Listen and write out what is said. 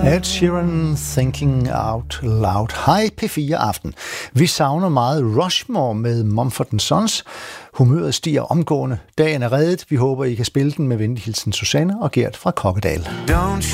Ed Sheeran, Thinking Out Loud. Hej P4 Aften. Vi savner meget Rushmore med Mumford & Sons. Humøret stiger omgående. Dagen er reddet. Vi håber, I kan spille den med venlig hilsen Susanne og Gert fra Kokkedal.